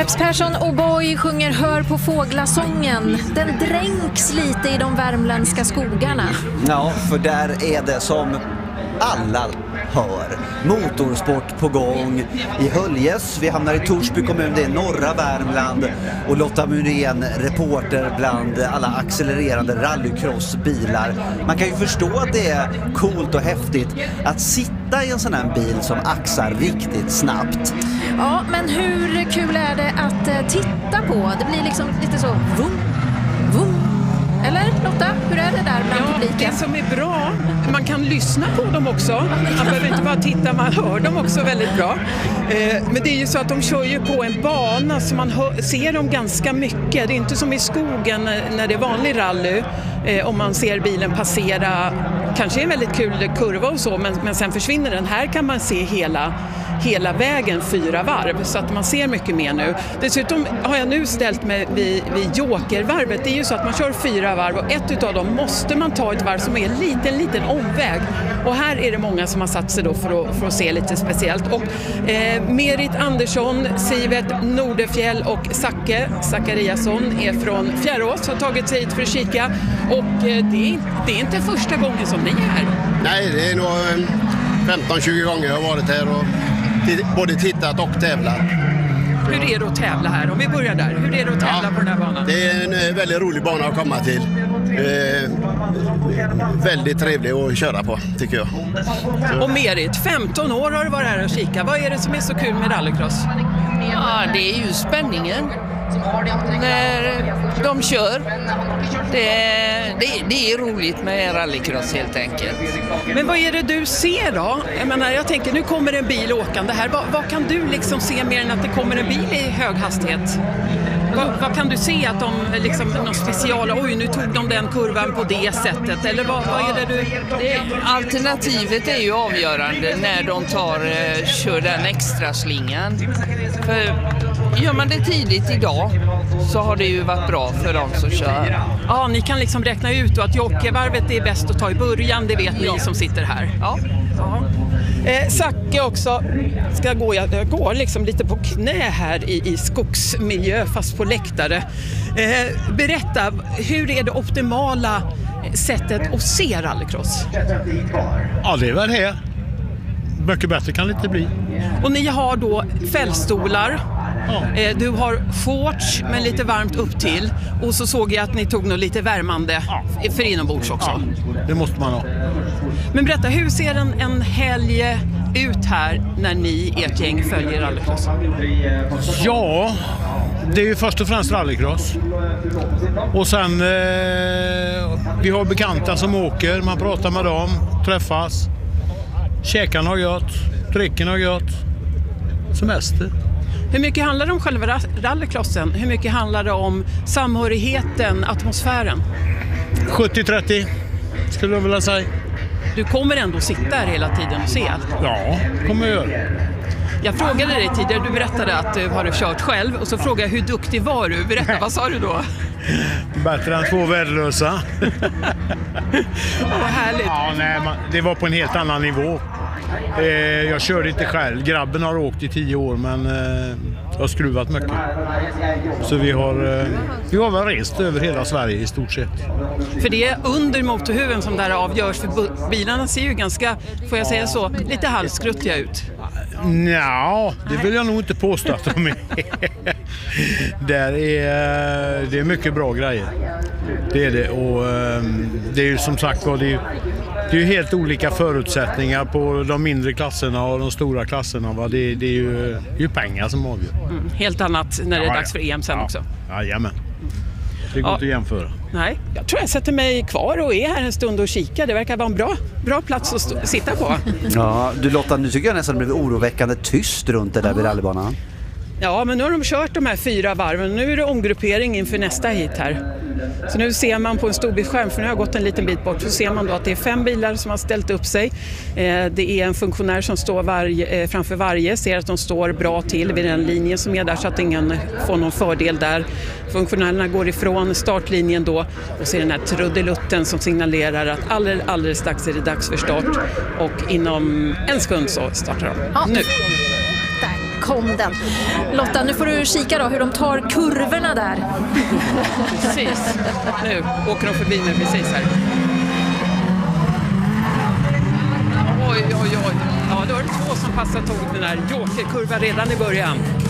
Peps Persson och Boy sjunger Hör på fåglasången. Den dränks lite i de värmländska skogarna. Ja, för där är det som alla hör. Motorsport på gång i Höljes. Vi hamnar i Torsby kommun, det är norra Värmland. Och Lotta Munén, reporter bland alla accelererande rallycrossbilar. Man kan ju förstå att det är coolt och häftigt att sitta i en sån här bil som axar riktigt snabbt. Ja, men hur kul är det att titta på? Det blir liksom lite så vum, vum. Eller Lotta, hur är det där bland publiken? Det som är bra, man kan lyssna på dem också. Man behöver inte bara titta, man hör dem också väldigt bra. Men det är ju så att de kör ju på en bana så man ser dem ganska mycket. Det är inte som i skogen när det är vanlig rally. Om man ser bilen passera, kanske en väldigt kul kurva och så, men sen försvinner den. Här kan man se hela vägen 4 varv så att man ser mycket mer nu. Dessutom har jag nu ställt mig vid jokervarvet. Det är ju så att man kör 4 varv och ett utav dem måste man ta ett varv som är en liten omväg. Och här är det många som har satt sig då för att se lite speciellt. Och Merit Andersson, Sivet Nordefjäll och Zachariasson är från Fjärås, har tagit sig hit för att kika. Och det är inte första gången som ni är här. Nej, det är nog 15-20 gånger jag har varit här och både tittat och tävlat. Hur är det att tävla här? Om vi börjar där. Hur är det att tävla på den här banan? Det är en väldigt rolig bana att komma till. Väldigt trevlig att köra på, tycker jag. Och Merit, 15 år har du varit här och kika. Vad är det som är så kul med rallycross? Ja, det är ju spänningen när de kör. Det är roligt med rallycross helt enkelt. Men vad är det du ser då? Jag tänker, nu kommer en bil åkande här. Vad kan du liksom se mer än att det kommer en bil i hög hastighet? Vad kan du se att de liksom någon special, oj nu tog de den kurvan på det sättet, eller vad är det du... Alternativet är ju avgörande när de kör den extra slingan. För gör man det tidigt idag så har det ju varit bra för de som kör. Ja, ni kan liksom räkna ut att jockeyvarvet är bäst att ta i början, det vet ni som sitter här. Ja. Zacke också, jag går liksom lite på knä här i skogsmiljö fast på läktare. Berätta, hur är det optimala sättet att se rallycross? Ja, det är väl här. Mycket bättre kan det inte bli. Och ni har då fällstolar. Ja. Du har shorts men lite varmt upp till. Och så såg jag att ni tog något lite värmande för inombords också. Ja, det måste man ha. Men berätta, hur ser en helg ut här när ni, ert gäng, följer rallycross? Ja, det är ju först och främst rallycross. Och sen vi har bekanta som åker, man pratar med dem, träffas. Käkarna har gött, dricken har gött, semester. Hur mycket handlar det om själva rallycrossen? Hur mycket handlar det om samhörigheten, atmosfären? 70-30 skulle jag vilja säga. Du kommer ändå sitta här hela tiden och se? Ja, kommer jag göra. Jag frågade dig tidigare, du berättade att du har kört själv och så frågade jag hur duktig var du? Berätta, vad sa du då? Bättre än 2 värdelösa. Vad härligt. Ja, nej, det var på en helt annan nivå. Jag körde inte själv. Grabben har åkt i 10 år men jag har skruvat mycket. Så vi har väl rest över hela Sverige i stort sett. För det är under motorhuven som där avgörs, för bilarna ser ju ganska, får jag säga så, lite halvskruttiga ut. Ja, det vill jag nog inte påstå att de är. Det är mycket bra grejer. Det är det, och det är ju som sagt det är ju helt olika förutsättningar på de mindre klasserna och de stora klasserna. Va? Det är ju pengar som avgör. Helt annat när det är dags för EM sen också. Jajamän. Det går inte att jämföra. Nej, jag tror jag sätter mig kvar och är här en stund och kika. Det verkar vara en bra plats att sitta på. Ja, du Lotta, nu tycker jag nästan det blev oroväckande tyst runt det där vid rallybanan. Ja, men nu har de kört de här 4 varven. Nu är det omgruppering inför nästa hit här. Så nu ser man på en storbildsskärm, för nu har jag gått en liten bit bort, så ser man då att det är 5 bilar som har ställt upp sig. Det är en funktionär som står framför varje, ser att de står bra till vid den linjen som är där så att ingen får någon fördel där. Funktionärerna går ifrån startlinjen då och ser den här trudelutten som signalerar att alldeles strax är det dags för start och inom en sekund så startar de. Ja. Nu. Där kom den. Lotta, nu får du kika då hur de tar kurvorna där. Precis. Nu åker de förbi mig precis här. Oj. Ja, då är det 2 som passar tåget den här jokerkurvan redan i början.